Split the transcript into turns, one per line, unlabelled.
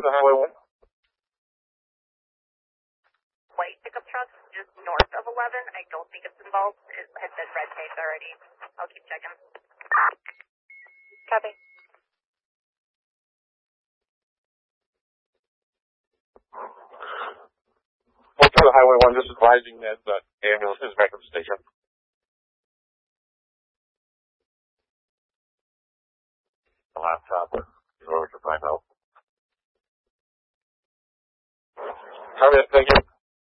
to Highway 1.
White pickup truck just north of 11. I don't think it's involved. It has been red taped already. I'll keep checking. Copy.
Motel Highway 1, just advising that the ambulance is back at the station. The laptop in order to find out. Copy, thank you.